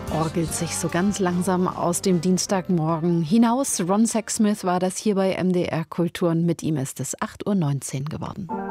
orgelt sich so ganz langsam aus dem Dienstagmorgen hinaus. Ron Sexsmith war das hier bei MDR Kultur und mit ihm ist es 8:19 Uhr geworden.